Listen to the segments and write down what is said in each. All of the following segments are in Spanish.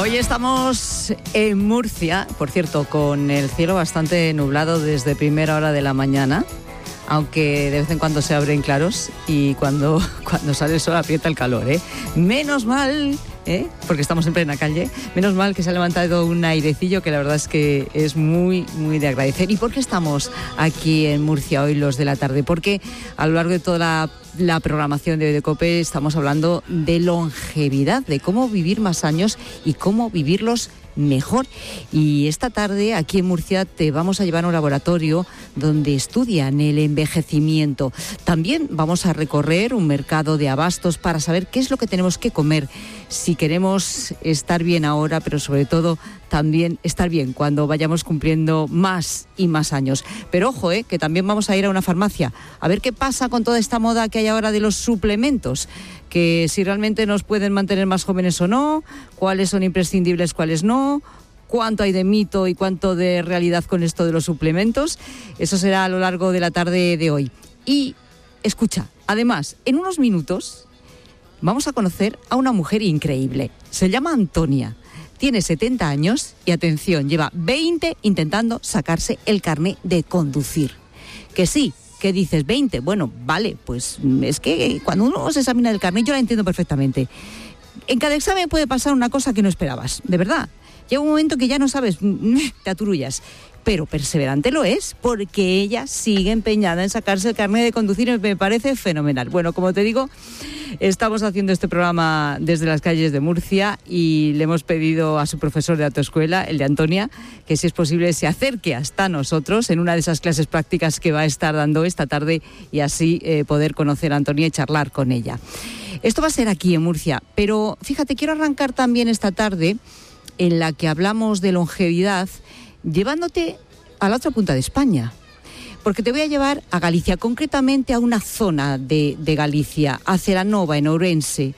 Hoy estamos en Murcia, por cierto, con el cielo bastante nublado desde primera hora de la mañana, aunque de vez en cuando se abren claros y cuando sale el sol aprieta el calor, ¿eh? Menos mal, porque estamos en plena calle, menos mal que se ha levantado un airecillo que la verdad es que es muy, muy de agradecer. ¿Y por qué estamos aquí en Murcia hoy los de la tarde? Porque a lo largo de toda la programación de COPE estamos hablando de longevidad, de cómo vivir más años y cómo vivirlos mejor. Y esta tarde aquí en Murcia te vamos a llevar a un laboratorio donde estudian el envejecimiento. También vamos a recorrer un mercado de abastos para saber qué es lo que tenemos que comer si queremos estar bien ahora, pero sobre todo también estar bien cuando vayamos cumpliendo más y más años. Pero ojo, que también vamos a ir a una farmacia a ver qué pasa con toda esta moda que hay ahora de los suplementos, que si realmente nos pueden mantener más jóvenes o no, cuáles son imprescindibles, cuáles no, cuánto hay de mito y cuánto de realidad con esto de los suplementos. Eso será a lo largo de la tarde de hoy. Y escucha, además, en unos minutos vamos a conocer a una mujer increíble. Se llama Antonia, tiene 70 años y, atención, lleva 20 intentando sacarse el carné de conducir. Que sí, ¿qué dices? 20. Bueno, vale, pues es que cuando uno se examina el carnet, yo la entiendo perfectamente. En cada examen puede pasar una cosa que no esperabas, de verdad. Llega un momento que ya no sabes, te aturullas. Pero perseverante lo es, porque ella sigue empeñada en sacarse el carnet de conducir y me parece fenomenal. Bueno, como te digo, estamos haciendo este programa desde las calles de Murcia y le hemos pedido a su profesor de autoescuela, el de Antonia, que si es posible se acerque hasta nosotros en una de esas clases prácticas que va a estar dando esta tarde y así poder conocer a Antonia y charlar con ella. Esto va a ser aquí en Murcia, pero fíjate, quiero arrancar también esta tarde en la que hablamos de longevidad, llevándote a la otra punta de España, porque te voy a llevar a Galicia, concretamente a una zona de Galicia, a Celanova, en Ourense.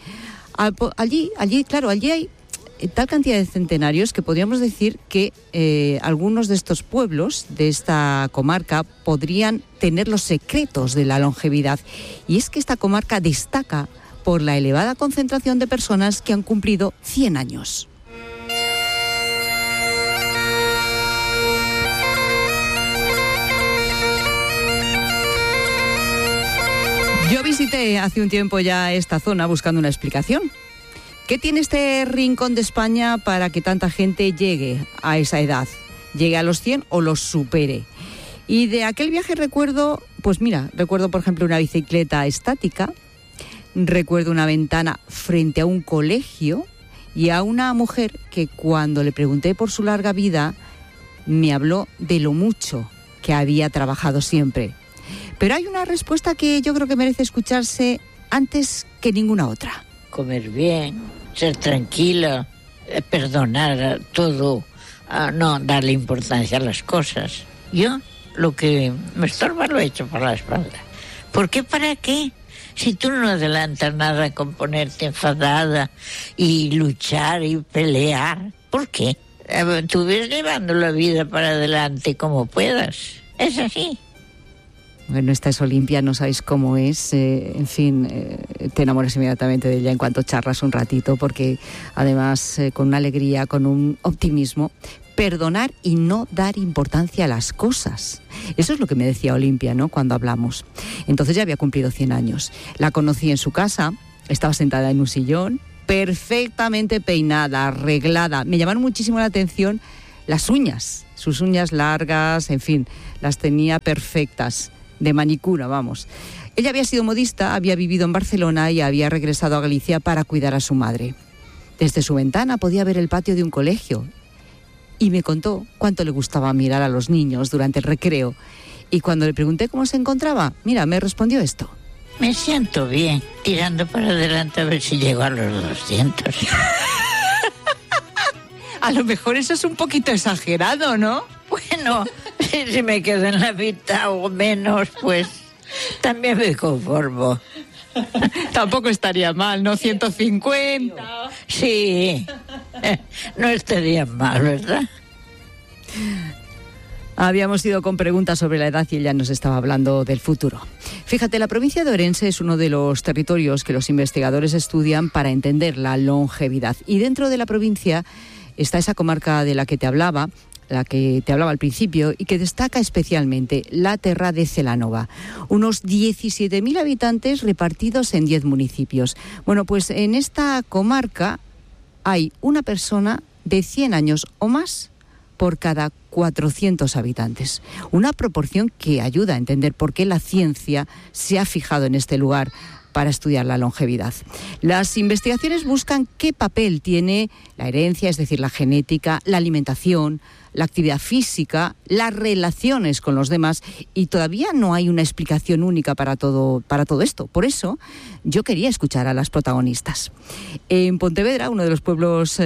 Allí hay tal cantidad de centenarios que podríamos decir que algunos de estos pueblos, de esta comarca, podrían tener los secretos de la longevidad. Y es que esta comarca destaca por la elevada concentración de personas que han cumplido 100 años. Yo visité hace un tiempo ya esta zona buscando una explicación. ¿Qué tiene este rincón de España para que tanta gente llegue a esa edad? Llegue a los 100 o los supere. Y de aquel viaje recuerdo por ejemplo una bicicleta estática, recuerdo una ventana frente a un colegio y a una mujer que cuando le pregunté por su larga vida me habló de lo mucho que había trabajado siempre. Pero hay una respuesta que yo creo que merece escucharse antes que ninguna otra. Comer bien, ser tranquila, perdonar todo, no darle importancia a las cosas. Yo lo que me estorba lo he hecho por la espalda. ¿Por qué? ¿Para qué? Si tú no adelantas nada con ponerte enfadada y luchar y pelear, ¿por qué? Tú ves llevando la vida para adelante como puedas. Es así. Bueno, esta es Olimpia, no sabéis cómo es, te enamoras inmediatamente de ella en cuanto charlas un ratito, porque además con una alegría, con un optimismo, perdonar y no dar importancia a las cosas. Eso es lo que me decía Olimpia, ¿no?, cuando hablamos. Entonces ya había cumplido 100 años. La conocí en su casa, estaba sentada en un sillón, perfectamente peinada, arreglada. Me llamaron muchísimo la atención las uñas, sus uñas largas, en fin, las tenía perfectas. De manicura, vamos. Ella había sido modista, había vivido en Barcelona y había regresado a Galicia para cuidar a su madre. Desde su ventana podía ver el patio de un colegio y me contó cuánto le gustaba mirar a los niños durante el recreo. Y cuando le pregunté cómo se encontraba, mira, me respondió esto. Me siento bien, tirando para adelante a ver si llego a los 200. A lo mejor eso es un poquito exagerado, ¿no? Bueno, si me quedo en la mitad o menos, pues también me conformo. Tampoco estaría mal, ¿no? 150. Sí, no estaría mal, ¿verdad? Habíamos ido con preguntas sobre la edad y ella nos estaba hablando del futuro. Fíjate, la provincia de Orense es uno de los territorios que los investigadores estudian para entender la longevidad. Y dentro de la provincia está esa comarca de la que te hablaba al principio y que destaca especialmente la Terra de Celanova. Unos 17.000 habitantes repartidos en 10 municipios. Bueno, pues en esta comarca hay una persona de 100 años o más por cada 400 habitantes. Una proporción que ayuda a entender por qué la ciencia se ha fijado en este lugar para estudiar la longevidad. Las investigaciones buscan qué papel tiene la herencia, es decir, la genética, la alimentación, la actividad física, las relaciones con los demás, y todavía no hay una explicación única para todo esto. Por eso yo quería escuchar a las protagonistas. En Pontedeva, uno de los pueblos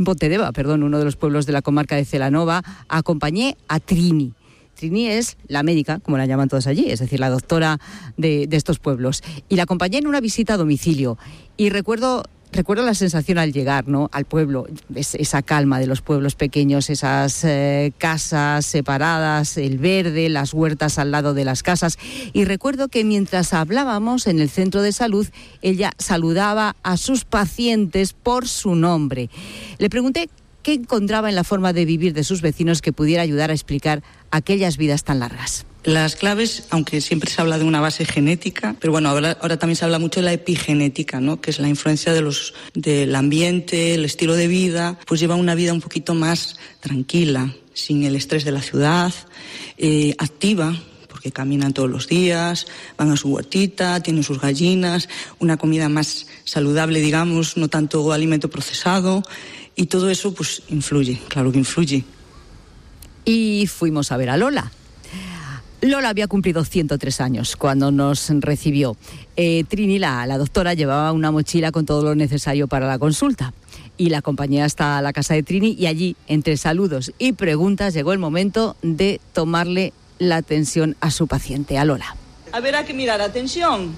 de la comarca de Celanova, acompañé a Trini. Trini es la médica, como la llaman todos allí, es decir, la doctora de estos pueblos. Y la acompañé en una visita a domicilio. Y recuerdo la sensación al llegar, ¿no?, al pueblo, esa calma de los pueblos pequeños, esas casas separadas, el verde, las huertas al lado de las casas. Y recuerdo que mientras hablábamos en el centro de salud, ella saludaba a sus pacientes por su nombre. Le pregunté qué encontraba en la forma de vivir de sus vecinos que pudiera ayudar a explicar aquellas vidas tan largas. Las claves, aunque siempre se habla de una base genética, pero bueno, ahora también se habla mucho de la epigenética, ¿no?, que es la influencia del ambiente, el estilo de vida, pues lleva una vida un poquito más tranquila, sin el estrés de la ciudad, activa, porque caminan todos los días, van a su huertita, tienen sus gallinas, una comida más saludable, digamos, no tanto alimento procesado, y todo eso pues influye, claro que influye. Y fuimos a ver a Lola. Lola había cumplido 103 años cuando nos recibió. Trini, la doctora, llevaba una mochila con todo lo necesario para la consulta. Y la acompañé hasta la casa de Trini y allí, entre saludos y preguntas, llegó el momento de tomarle la tensión a su paciente, a Lola. A ver, hay que mirar, atención.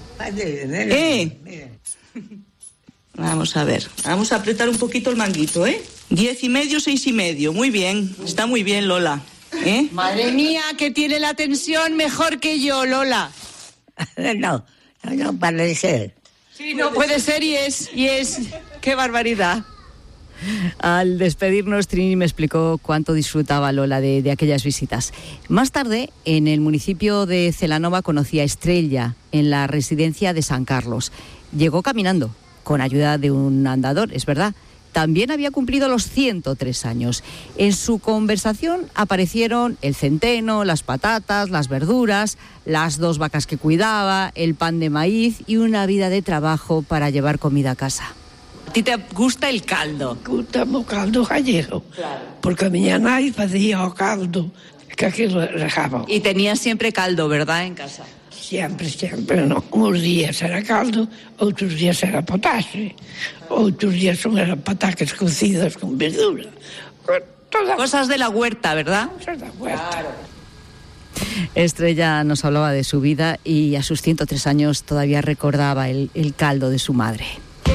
Vamos a ver, vamos a apretar un poquito el manguito, 10,5, 6,5, muy bien, está muy bien, Lola. Madre mía, que tiene la tensión mejor que yo, Lola. No puede ser. Sí, no puede ser y es. ¡Qué barbaridad! Al despedirnos, Trini me explicó cuánto disfrutaba Lola de aquellas visitas. Más tarde, en el municipio de Celanova, conocí a Estrella, en la residencia de San Carlos. Llegó caminando, con ayuda de un andador, es verdad. También había cumplido los 103 años. En su conversación aparecieron el centeno, las patatas, las verduras, las 2 vacas que cuidaba, el pan de maíz y una vida de trabajo para llevar comida a casa. ¿A ti te gusta el caldo? Gusta o caldo gallego, claro. Porque a miña nai facía o caldo, que aquilo rejaba. Y tenías siempre caldo, ¿verdad?, en casa. Sempre, non. Uns días era caldo, outros días era potaxe, outros días eran pataques cocidas con verdura. Cosas de la huerta, ¿verdad? Cosas de la huerta. Claro. Estrella nos hablaba de su vida y a sus 103 años todavía recordaba el caldo de su madre.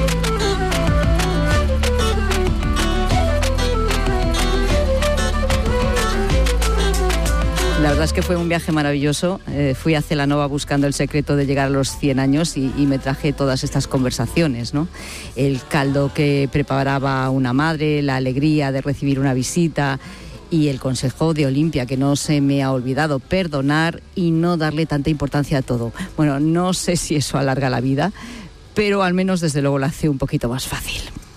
La verdad es que fue un viaje maravilloso. Fui a Celanova buscando el secreto de llegar a los 100 años y me traje todas estas conversaciones, ¿no? El caldo que preparaba una madre, la alegría de recibir una visita y el consejo de Olimpia, que no se me ha olvidado: perdonar y no darle tanta importancia a todo. Bueno, no sé si eso alarga la vida, pero al menos desde luego la hace un poquito más fácil.